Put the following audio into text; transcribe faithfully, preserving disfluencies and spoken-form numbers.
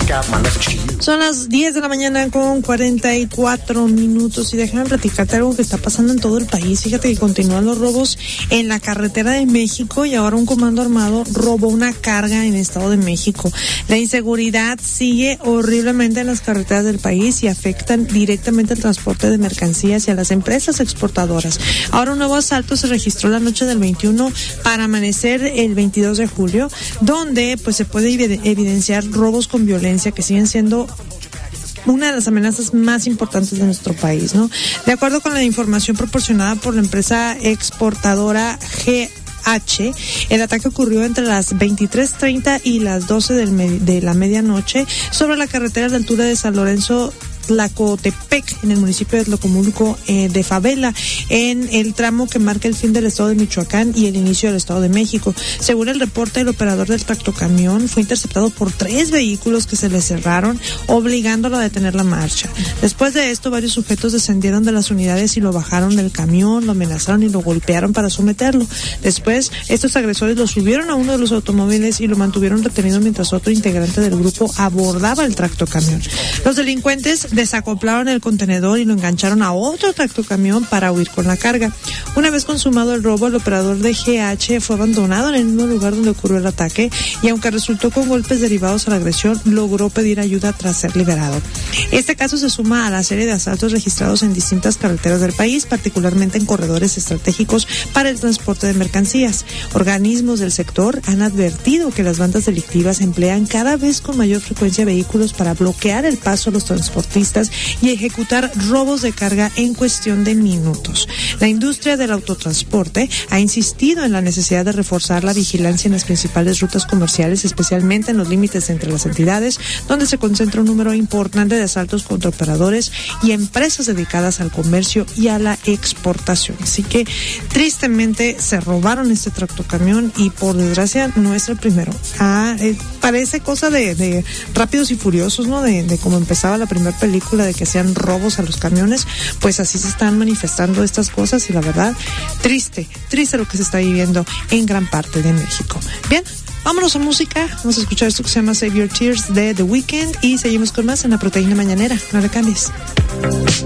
Son las diez de la mañana con cuarenta y cuatro minutos y déjame platicarte algo que está pasando en todo el país. Fíjate que continúan los robos en la carretera de México y ahora un comando armado robó una carga en el Estado de México. La inseguridad sigue horriblemente en las carreteras del país y afectan directamente el transporte de mercancías y a las empresas exportadoras. Ahora un nuevo asalto se registró la noche del veintiuno para amanecer el veintidós de julio, donde pues se puede evidenciar robos con violencia que siguen siendo una de las amenazas más importantes de nuestro país, ¿no? De acuerdo con la información proporcionada por la empresa exportadora G H, el ataque ocurrió entre las veintitrés treinta y las doce del me- de la medianoche sobre la carretera a la altura de San Lorenzo Tlacotepec, en el municipio de Tlacomulco eh, de Favela, en el tramo que marca el fin del estado de Michoacán y el inicio del estado de México. Según el reporte, el operador del tractocamión fue interceptado por tres vehículos que se le cerraron, obligándolo a detener la marcha. Después de esto, varios sujetos descendieron de las unidades y lo bajaron del camión, lo amenazaron y lo golpearon para someterlo. Después, estos agresores lo subieron a uno de los automóviles y lo mantuvieron retenido mientras otro integrante del grupo abordaba el tractocamión. Los delincuentes desacoplaron el contenedor y lo engancharon a otro tractocamión para huir con la carga. Una vez consumado el robo, el operador de G H fue abandonado en el mismo lugar donde ocurrió el ataque y aunque resultó con golpes derivados a la agresión, logró pedir ayuda tras ser liberado. Este caso se suma a la serie de asaltos registrados en distintas carreteras del país, particularmente en corredores estratégicos para el transporte de mercancías. Organismos del sector han advertido que las bandas delictivas emplean cada vez con mayor frecuencia vehículos para bloquear el paso a los transportistas y ejecutar robos de carga en cuestión de minutos. La industria del autotransporte ha insistido en la necesidad de reforzar la vigilancia en las principales rutas comerciales, especialmente en los límites entre las entidades, donde se concentra un número importante de asaltos contra operadores y empresas dedicadas al comercio y a la exportación. Así que, tristemente, se robaron este tractocamión y, por desgracia, no es el primero. Ah, eh, parece cosa de, de Rápidos y Furiosos, ¿no? De, de cómo empezaba la primera película de que hacían robos a los camiones, pues así se están manifestando estas cosas y la verdad, triste, triste lo que se está viviendo en gran parte de México. Bien, vámonos a música, vamos a escuchar esto que se llama Save Your Tears de The Weeknd y seguimos con más en La Proteína Mañanera, no le cambies.